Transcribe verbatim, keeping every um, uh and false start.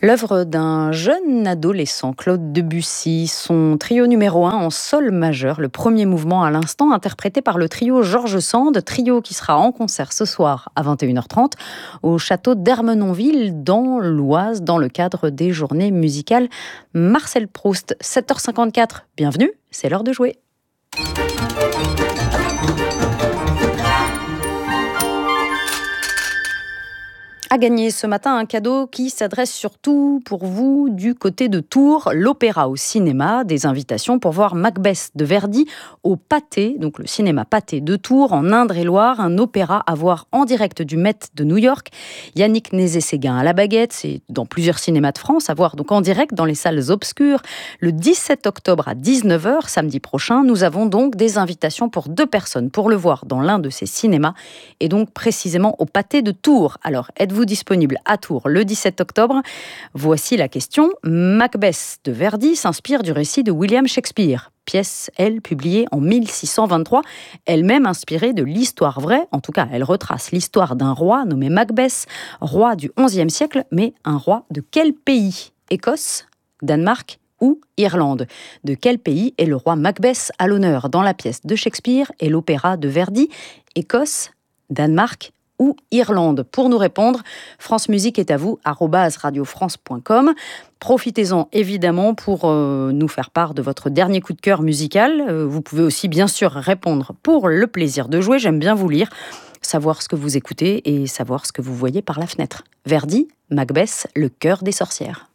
L'œuvre d'un jeune adolescent, Claude Debussy, son trio numéro un en sol majeur, le premier mouvement à l'instant, interprété par le trio Georges Sand, trio qui sera en concert ce soir à vingt et une heures trente au château d'Ermenonville dans l'Oise, dans le cadre des journées musicales Marcel Proust. sept heures cinquante-quatre, bienvenue, c'est l'heure de jouer. À gagner ce matin un cadeau qui s'adresse surtout pour vous du côté de Tours, l'opéra au cinéma, des invitations pour voir Macbeth de Verdi au Pathé, donc le cinéma Pathé de Tours en Indre-et-Loire, un opéra à voir en direct du Met de New York. Yannick Nézet-Séguin à la baguette, c'est dans plusieurs cinémas de France, à voir donc en direct dans les salles obscures. Le dix-sept octobre à dix-neuf heures, samedi prochain, nous avons donc des invitations pour deux personnes pour le voir dans l'un de ces cinémas et donc précisément au Pathé de Tours. Alors, êtes-vous disponible à Tours le dix-sept octobre. Voici la question. Macbeth de Verdi s'inspire du récit de William Shakespeare. Pièce, elle, publiée en mille six cent vingt-trois, elle-même inspirée de l'histoire vraie. En tout cas, elle retrace l'histoire d'un roi nommé Macbeth, roi du onzième siècle, mais un roi de quel pays ? Écosse, Danemark ou Irlande ? De quel pays est le roi Macbeth à l'honneur dans la pièce de Shakespeare et l'opéra de Verdi ? Écosse, Danemark ou Irlande. Pour nous répondre, France Musique est à vous, arobase radiofrance point com. Profitez-en évidemment pour euh, nous faire part de votre dernier coup de cœur musical. Euh, vous pouvez aussi bien sûr répondre pour le plaisir de jouer. J'aime bien vous lire, savoir ce que vous écoutez et savoir ce que vous voyez par la fenêtre. Verdi, Macbeth, le cœur des sorcières.